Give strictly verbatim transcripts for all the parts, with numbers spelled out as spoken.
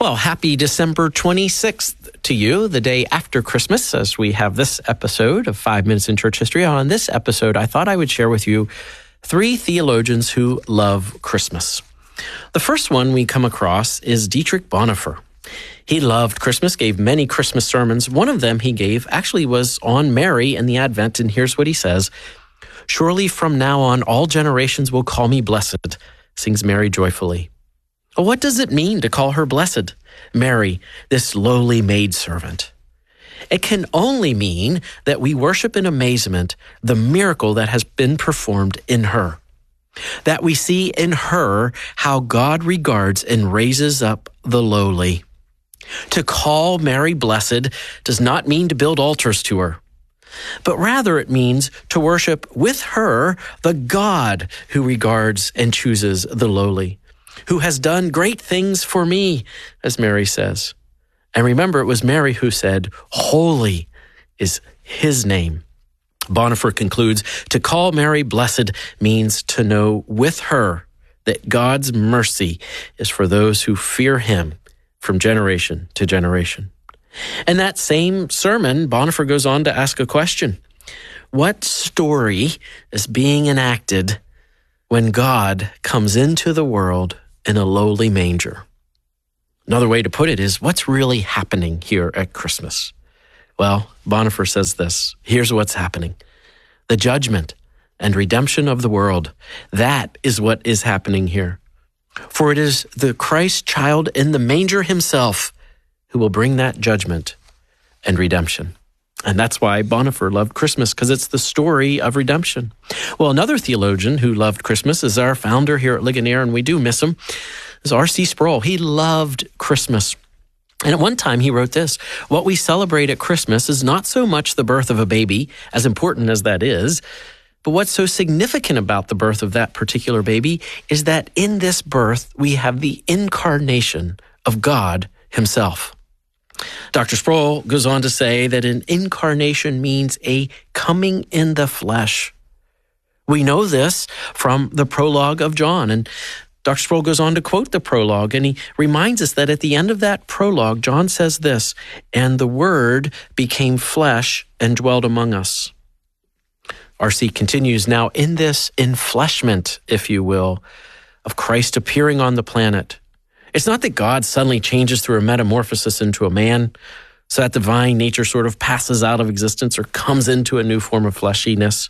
Well, happy December twenty-sixth to you, the day after Christmas, as we have this episode of Five Minutes in Church History. On this episode, I thought I would share with you three theologians who love Christmas. The first one we come across is Dietrich Bonhoeffer. He loved Christmas, gave many Christmas sermons. One of them he gave actually was on Mary and the Advent, and here's what he says. "Surely from now on all generations will call me blessed," sings Mary joyfully. Well, what does it mean to call her blessed? Mary, this lowly maidservant. It can only mean that we worship in amazement the miracle that has been performed in her. That we see in her how God regards and raises up the lowly. To call Mary blessed does not mean to build altars to her, but rather it means to worship with her the God who regards and chooses the lowly, who has done great things for me, as Mary says. And remember, it was Mary who said, "Holy is his name." Bonhoeffer concludes, to call Mary blessed means to know with her that God's mercy is for those who fear him from generation to generation. In that same sermon, Bonhoeffer goes on to ask a question. What story is being enacted when God comes into the world in a lowly manger? Another way to put it is, what's really happening here at Christmas? Well, Bonhoeffer says this. Here's what's happening. The judgment and redemption of the world. That is what is happening here. For it is the Christ child in the manger himself who will bring that judgment and redemption. And that's why Bonhoeffer loved Christmas, because it's the story of redemption. Well, another theologian who loved Christmas is our founder here at Ligonier, and we do miss him, is R C Sproul. He loved Christmas. And at one time he wrote this, what we celebrate at Christmas is not so much the birth of a baby, as important as that is, but what's so significant about the birth of that particular baby is that in this birth we have the incarnation of God himself. Doctor Sproul goes on to say that an incarnation means a coming in the flesh. We know this from the prologue of John, and Doctor Sproul goes on to quote the prologue, and he reminds us that at the end of that prologue, John says this, "And the Word became flesh and dwelt among us." R C continues, now in this enfleshment, if you will, of Christ appearing on the planet, it's not that God suddenly changes through a metamorphosis into a man, so that divine nature sort of passes out of existence or comes into a new form of fleshiness.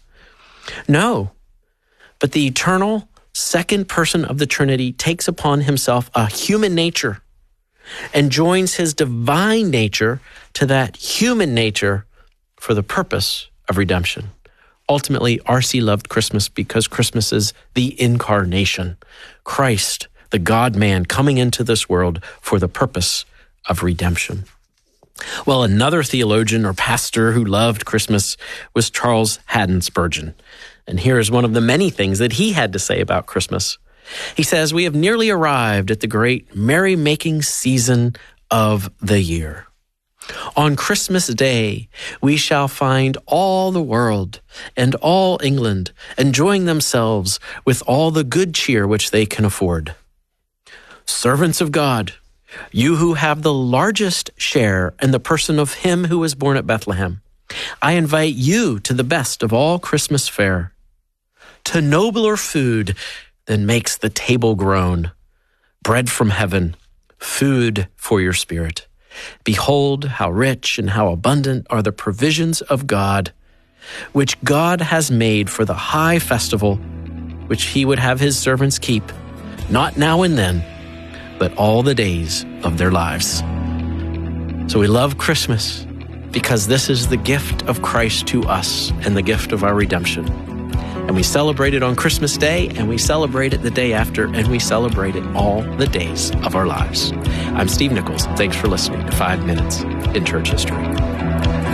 No, but the eternal second person of the Trinity takes upon himself a human nature and joins his divine nature to that human nature for the purpose of redemption. Ultimately, R C loved Christmas because Christmas is the incarnation. Christ, the God-man, coming into this world for the purpose of redemption. Well, another theologian or pastor who loved Christmas was Charles Haddon Spurgeon. And here is one of the many things that he had to say about Christmas. He says, we have nearly arrived at the great merry-making season of the year. On Christmas Day, we shall find all the world and all England enjoying themselves with all the good cheer which they can afford. Servants of God, you who have the largest share in the person of him who was born at Bethlehem, I invite you to the best of all Christmas fare, to nobler food than makes the table groan, bread from heaven, food for your spirit. Behold, how rich and how abundant are the provisions of God, which God has made for the high festival, which he would have his servants keep, not now and then, but all the days of their lives. So we love Christmas because this is the gift of Christ to us and the gift of our redemption. And we celebrate it on Christmas Day, and we celebrate it the day after, and we celebrate it all the days of our lives. I'm Steve Nichols, and thanks for listening to Five Minutes in Church History.